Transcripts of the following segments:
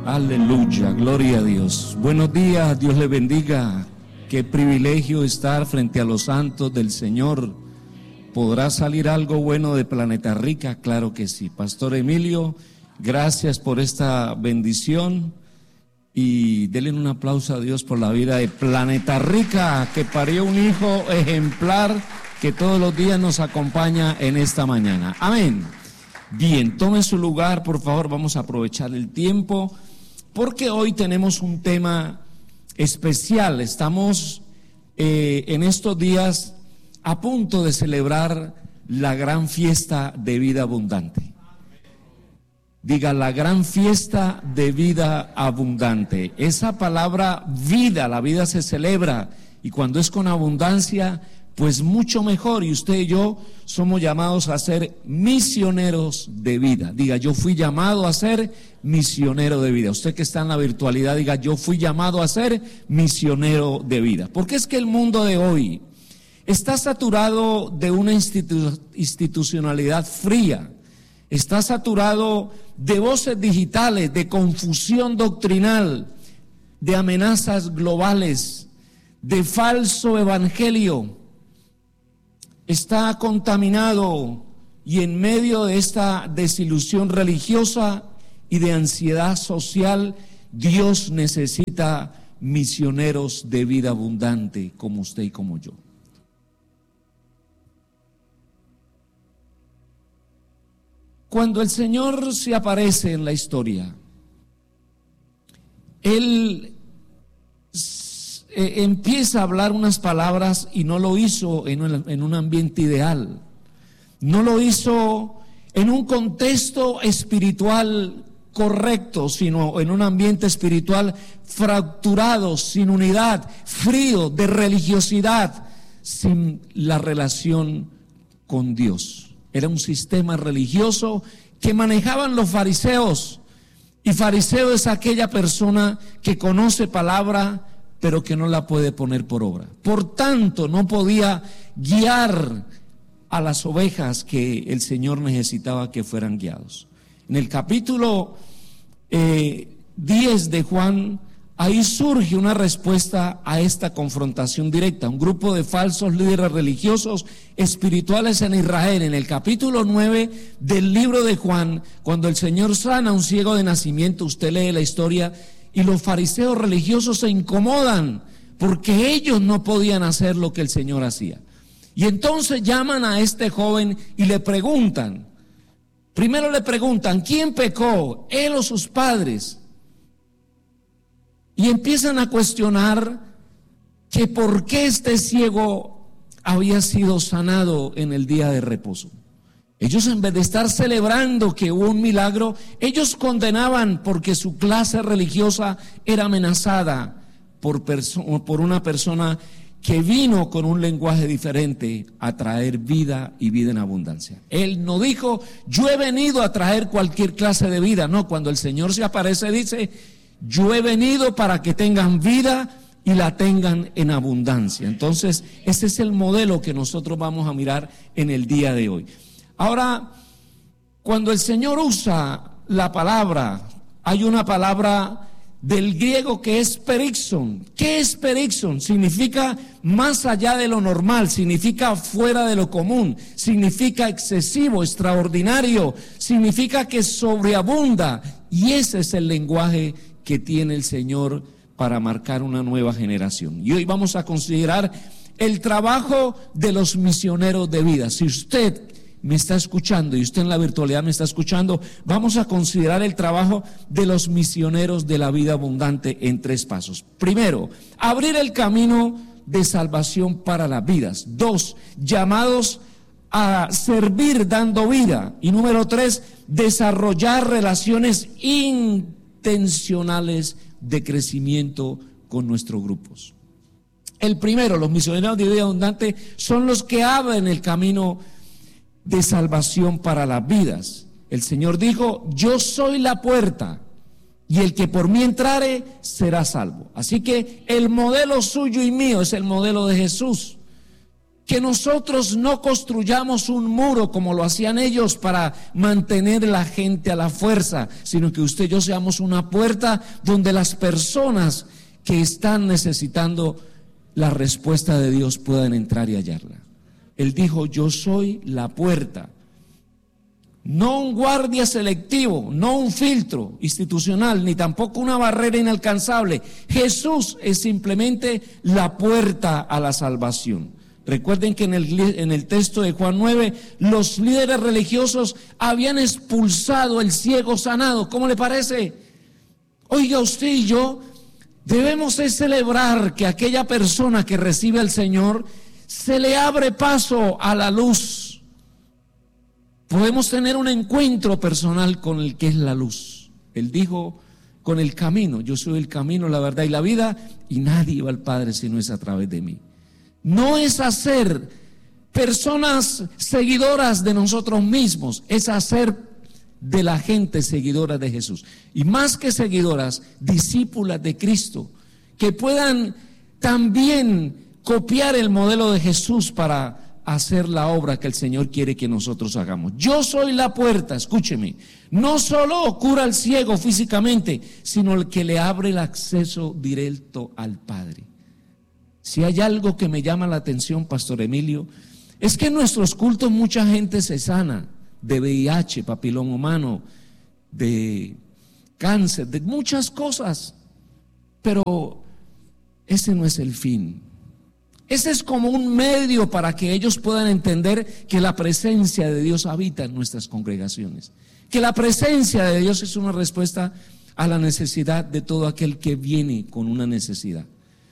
Aleluya, gloria a Dios. Buenos días, Dios le bendiga. Qué privilegio estar frente a los santos del Señor. ¿Podrá salir algo bueno de Planeta Rica? Claro que sí. Pastor Emilio, gracias por esta bendición y denle un aplauso a Dios por la vida de Planeta Rica, que parió un hijo ejemplar que todos los días nos acompaña en esta mañana. Amén. Bien, tome su lugar, por favor, vamos a aprovechar el tiempo, porque hoy tenemos un tema especial. Estamos en estos días a punto de celebrar la gran fiesta de vida abundante. Diga, la gran fiesta de vida abundante. Esa palabra vida, la vida se celebra, y cuando es con abundancia, pues mucho mejor. Y usted y yo somos llamados a ser misioneros de vida. Diga, yo fui llamado a ser misionero de vida. Usted que está en la virtualidad, diga, yo fui llamado a ser misionero de vida. Porque es que el mundo de hoy está saturado de una institucionalidad fría. Está saturado de voces digitales, de confusión doctrinal, de amenazas globales, de falso evangelio. Está contaminado, y en medio de esta desilusión religiosa y de ansiedad social, Dios necesita misioneros de vida abundante como usted y como yo. Cuando el Señor se aparece en la historia, Él empieza a hablar unas palabras, y no lo hizo en un ambiente ideal, no lo hizo en un contexto espiritual correcto, sino en un ambiente espiritual fracturado, sin unidad, frío, de religiosidad, sin la relación con Dios. Era un sistema religioso que manejaban los fariseos, y fariseo es aquella persona que conoce palabra pero que no la puede poner por obra. Por tanto, no podía guiar a las ovejas que el Señor necesitaba que fueran guiados. En el capítulo 10 de Juan, ahí surge una respuesta a esta confrontación directa. Un grupo de falsos líderes religiosos espirituales en Israel. En el capítulo 9 del libro de Juan, cuando el Señor sana a un ciego de nacimiento, usted lee la historia, y los fariseos religiosos se incomodan porque ellos no podían hacer lo que el Señor hacía. Y entonces llaman a este joven y le preguntan, primero le preguntan, ¿quién pecó, él o sus padres? Y empiezan a cuestionar que por qué este ciego había sido sanado en el día de reposo. Ellos, en vez de estar celebrando que hubo un milagro, ellos condenaban porque su clase religiosa era amenazada por una persona que vino con un lenguaje diferente a traer vida y vida en abundancia. Él no dijo, yo he venido a traer cualquier clase de vida. No, cuando el Señor se aparece dice, yo he venido para que tengan vida y la tengan en abundancia. Entonces, ese es el modelo que nosotros vamos a mirar en el día de hoy. Ahora, cuando el Señor usa la palabra, hay una palabra del griego que es perixon. ¿Qué es perixon? Significa más allá de lo normal, significa fuera de lo común, significa excesivo, extraordinario, significa que sobreabunda. Y ese es el lenguaje que tiene el Señor para marcar una nueva generación. Y hoy vamos a considerar el trabajo de los misioneros de vida. Si usted me está escuchando y usted en la virtualidad me está escuchando, vamos a considerar el trabajo de los misioneros de la vida abundante en 3 pasos. Primero, abrir el camino de salvación para las vidas. 2, llamados a servir dando vida. Y número 3, desarrollar relaciones intencionales de crecimiento con nuestros grupos. El primero, los misioneros de vida abundante son los que abren el camino de salvación para las vidas. El Señor dijo, yo soy la puerta, y el que por mí entrare será salvo. Así que el modelo suyo y mío es el modelo de Jesús. que nosotros no construyamos un muro como lo hacían ellos para mantener a la gente a la fuerza, sino que usted y yo seamos una puerta donde las personas que están necesitando la respuesta de Dios puedan entrar y hallarla. Él dijo: yo soy la puerta. No un guardia selectivo, no un filtro institucional, ni tampoco una barrera inalcanzable. Jesús es simplemente la puerta a la salvación. Recuerden que en el texto de Juan 9, los líderes religiosos habían expulsado el ciego sanado. ¿Cómo le parece? Oiga, usted y yo debemos celebrar que aquella persona que recibe al Señor se le abre paso a la luz. Podemos tener un encuentro personal con el que es la luz. Él dijo: con el camino, yo soy el camino, la verdad y la vida, y nadie va al Padre si no es a través de mí. No es hacer personas seguidoras de nosotros mismos, es hacer de la gente seguidora de Jesús. Y más que seguidoras, discípulas de Cristo, que puedan también copiar el modelo de Jesús para hacer la obra que el Señor quiere que nosotros hagamos. Yo soy la puerta, escúcheme. No solo cura al ciego físicamente, sino el que le abre el acceso directo al Padre. Si hay algo que me llama la atención, Pastor Emilio, es que en nuestros cultos mucha gente se sana de VIH, papiloma humano, de cáncer, de muchas cosas, pero ese no es el fin. Ese es como un medio para que ellos puedan entender que la presencia de Dios habita en nuestras congregaciones, que la presencia de Dios es una respuesta a la necesidad de todo aquel que viene con una necesidad.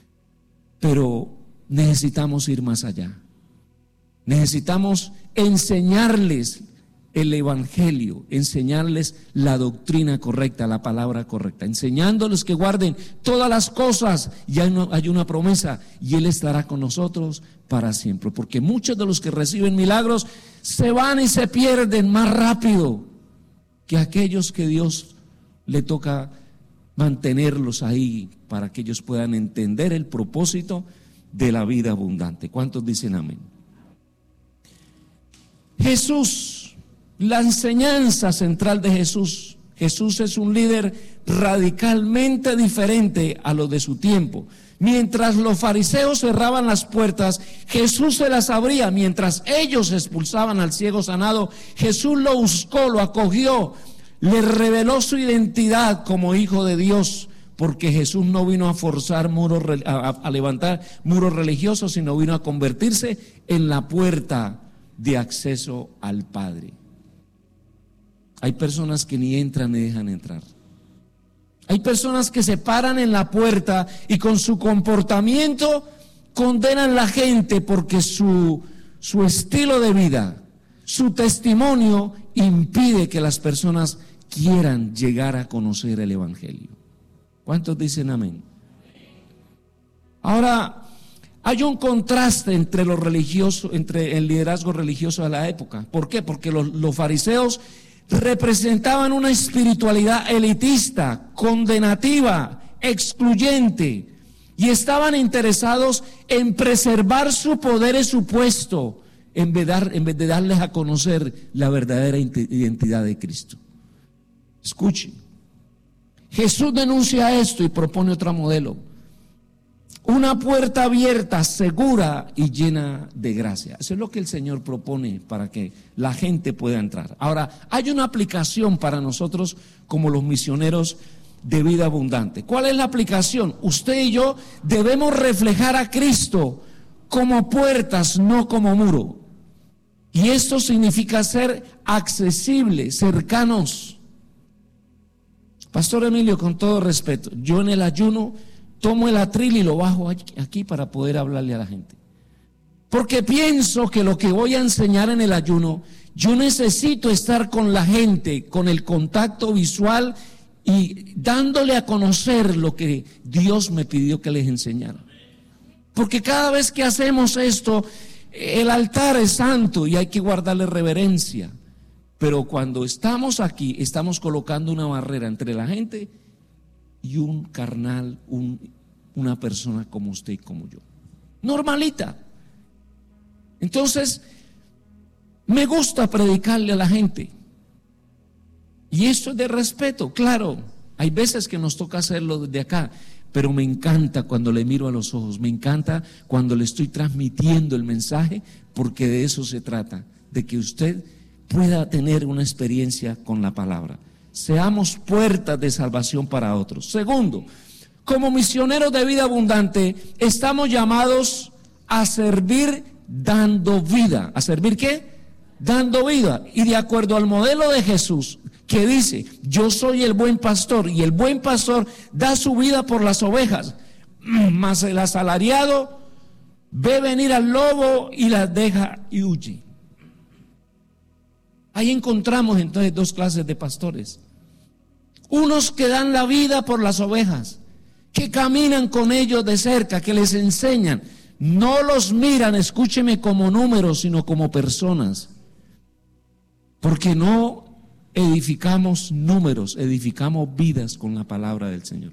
Pero necesitamos ir más allá. Necesitamos enseñarles el evangelio, enseñarles la doctrina correcta, la palabra correcta, enseñándoles que guarden todas las cosas. Y hay una promesa, y Él estará con nosotros para siempre, porque muchos de los que reciben milagros se van y se pierden más rápido que aquellos que Dios le toca mantenerlos ahí para que ellos puedan entender el propósito de la vida abundante. ¿Cuántos dicen amén? Jesús, la enseñanza central de Jesús. Jesús es un líder radicalmente diferente a los de su tiempo. Mientras los fariseos cerraban las puertas, Jesús se las abría. Mientras ellos expulsaban al ciego sanado, Jesús lo buscó, lo acogió, le reveló su identidad como hijo de Dios, porque Jesús no vino a forzar muros, a levantar muros religiosos, sino vino a convertirse en la puerta de acceso al Padre. Hay personas que ni entran ni dejan entrar. Hay personas que se paran en la puerta y con su comportamiento condenan a la gente, porque su estilo de vida, su testimonio impide que las personas quieran llegar a conocer el evangelio. ¿Cuántos dicen amén? Ahora, hay un contraste entre los religiosos, entre el liderazgo religioso de la época. ¿Por qué? Porque los fariseos representaban una espiritualidad elitista, condenativa, excluyente, y estaban interesados en preservar su poder y su puesto, en vez de darles a conocer la verdadera identidad de Cristo. Escuchen, Jesús denuncia esto y propone otro modelo: una puerta abierta, segura y llena de gracia. Eso es lo que el Señor propone para que la gente pueda entrar. Ahora, hay una aplicación para nosotros como los misioneros de vida abundante. ¿Cuál es la aplicación? Usted y yo debemos reflejar a Cristo como puertas, no como muro. Y esto significa ser accesibles, cercanos. Pastor Emilio, con todo respeto, yo en el ayuno tomo el atril y lo bajo aquí para poder hablarle a la gente, porque pienso que lo que voy a enseñar en el ayuno, yo necesito estar con la gente, con el contacto visual y dándole a conocer lo que Dios me pidió que les enseñara. Porque cada vez que hacemos esto, el altar es santo y hay que guardarle reverencia. Pero cuando estamos aquí, estamos colocando una barrera entre la gente y un carnal, una persona como usted y como yo, normalita. Entonces, me gusta predicarle a la gente. Y eso es de respeto, claro. Hay veces que nos toca hacerlo desde acá, pero me encanta cuando le miro a los ojos, me encanta cuando le estoy transmitiendo el mensaje, porque de eso se trata, de que usted pueda tener una experiencia con la palabra. Seamos puertas de salvación para otros. Segundo, como misioneros de vida abundante, estamos llamados a servir dando vida. ¿A servir qué? Dando vida. Y de acuerdo al modelo de Jesús, que dice: yo soy el buen pastor, y el buen pastor da su vida por las ovejas, mas el asalariado ve venir al lobo y las deja y huye. Ahí encontramos entonces dos clases de pastores: unos que dan la vida por las ovejas, que caminan con ellos de cerca, que les enseñan, no los miran, escúcheme, como números, sino como personas, porque no edificamos números, edificamos vidas con la palabra del Señor.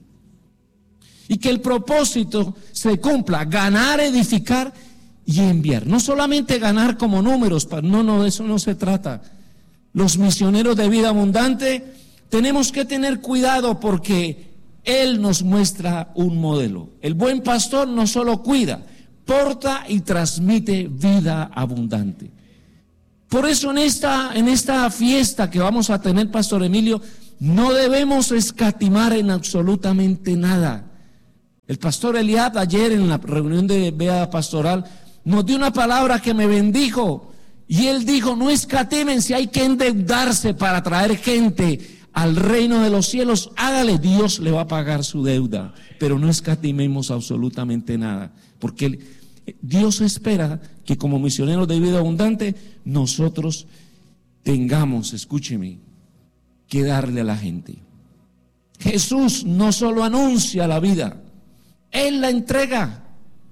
Y que el propósito se cumpla: ganar, edificar y enviar. No solamente ganar como números, no, de eso no se trata. Los misioneros de vida abundante tenemos que tener cuidado, porque Él nos muestra un modelo. El buen pastor no solo cuida, porta y transmite vida abundante. Por eso en esta fiesta que vamos a tener, Pastor Emilio, no debemos escatimar en absolutamente nada. El pastor Eliab ayer en la reunión de veda pastoral nos dio una palabra que me bendijo, y él dijo: no escatimen, si hay que endeudarse para traer gente al reino de los cielos, hágale, Dios le va a pagar su deuda, pero no escatimemos absolutamente nada, porque Dios espera que como misioneros de vida abundante nosotros tengamos, escúcheme, que darle a la gente. Jesús no solo anuncia la vida, Él la entrega.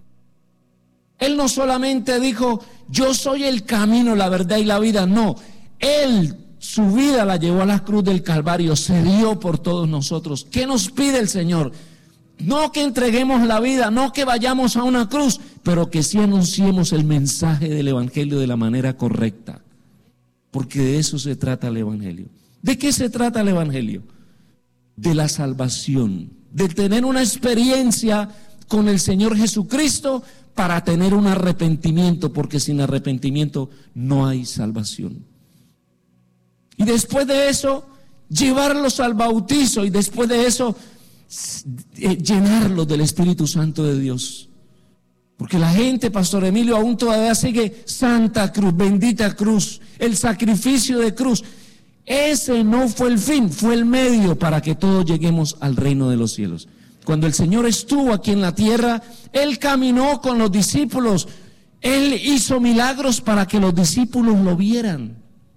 Él no solamente dijo: yo soy el camino, la verdad y la vida. No, Él su vida la llevó a la cruz del Calvario, se dio por todos nosotros. ¿Qué nos pide el Señor? No que entreguemos la vida, no que vayamos a una cruz, pero que sí anunciemos el mensaje del Evangelio de la manera correcta, porque de eso se trata el Evangelio. ¿De qué se trata el Evangelio? De la salvación, de tener una experiencia con el Señor Jesucristo para tener un arrepentimiento, porque sin arrepentimiento no hay salvación. Y después de eso, llevarlos al bautizo, y después de eso, llenarlos del Espíritu Santo de Dios. Porque la gente, Pastor Emilio, aún todavía sigue Santa Cruz, bendita cruz, el sacrificio de cruz. Ese no fue el fin, fue el medio para que todos lleguemos al reino de los cielos. Cuando el Señor estuvo aquí en la tierra, Él caminó con los discípulos, Él hizo milagros para que los discípulos lo vieran.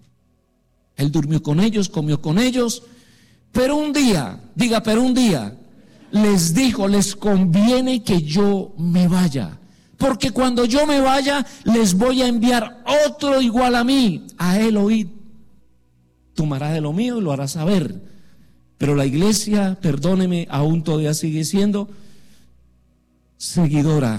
Él durmió con ellos, comió con ellos, pero un día, les dijo: les conviene que yo me vaya, porque cuando yo me vaya les voy a enviar otro igual a mí, a Él oíd. Tomará de lo mío y lo hará saber. Pero la iglesia, perdóneme, aún todavía sigue siendo seguidora,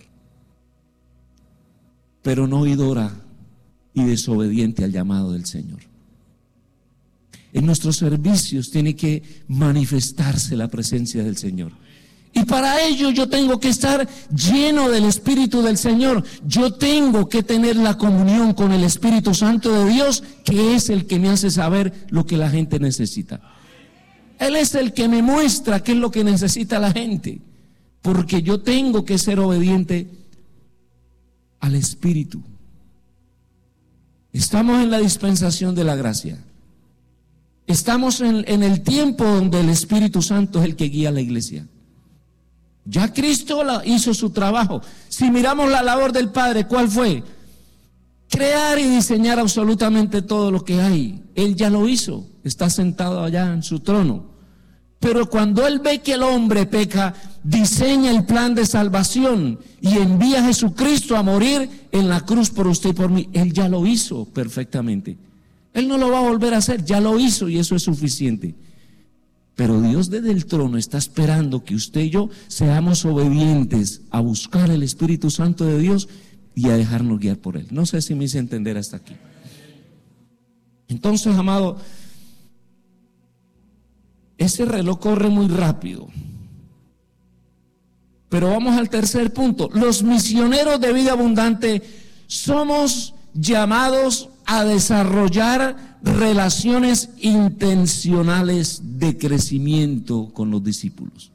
pero no oidora y desobediente al llamado del Señor. En nuestros servicios tiene que manifestarse la presencia del Señor. Y para ello yo tengo que estar lleno del Espíritu del Señor. Yo tengo que tener la comunión con el Espíritu Santo de Dios, que es el que me hace saber lo que la gente necesita. Él es el que me muestra qué es lo que necesita la gente, porque yo tengo que ser obediente al Espíritu. Estamos en la dispensación de la gracia. Estamos en el tiempo donde el Espíritu Santo es el que guía a la iglesia. Ya Cristo hizo su trabajo. Si miramos la labor del Padre, ¿cuál fue? Crear y diseñar absolutamente todo lo que hay. Él ya lo hizo, está sentado allá en su trono. Pero cuando Él ve que el hombre peca, diseña el plan de salvación y envía a Jesucristo a morir en la cruz por usted y por mí. Él ya lo hizo perfectamente. Él no lo va a volver a hacer, ya lo hizo y eso es suficiente. Pero Dios desde el trono está esperando que usted y yo seamos obedientes a buscar el Espíritu Santo de Dios y a dejarnos guiar por Él. No sé si me hice entender hasta aquí. Entonces, amado, ese reloj corre muy rápido. Pero vamos al tercer punto. Los misioneros de vida abundante somos llamados a desarrollar relaciones intencionales de crecimiento con los discípulos.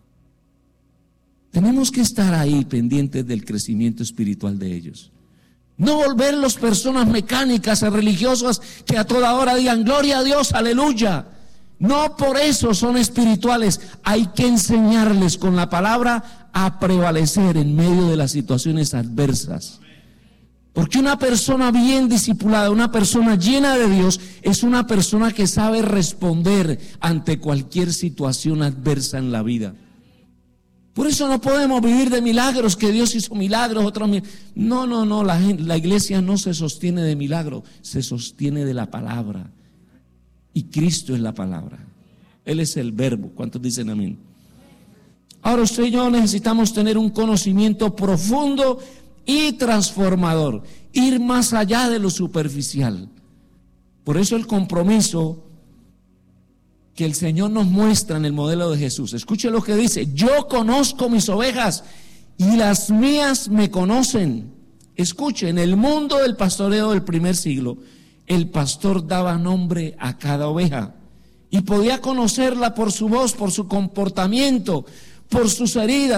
Tenemos que estar ahí pendientes del crecimiento espiritual de ellos. No volverlos personas mecánicas o religiosas que a toda hora digan gloria a Dios, aleluya. No por eso son espirituales. Hay que enseñarles con la palabra a prevalecer en medio de las situaciones adversas. Porque una persona bien discipulada, una persona llena de Dios, es una persona que sabe responder ante cualquier situación adversa en la vida. Por eso no podemos vivir de milagros, que Dios hizo milagros, otros milagros. No, la iglesia no se sostiene de milagros, se sostiene de la palabra. Y Cristo es la palabra. Él es el verbo. ¿Cuántos dicen amén? Ahora usted y yo necesitamos tener un conocimiento profundo y transformador, ir más allá de lo superficial. Por eso el compromiso que el Señor nos muestra en el modelo de Jesús. Escuche lo que dice: yo conozco mis ovejas y las mías me conocen. Escuche, en el mundo del pastoreo del primer siglo, el pastor daba nombre a cada oveja y podía conocerla por su voz, por su comportamiento, por sus heridas.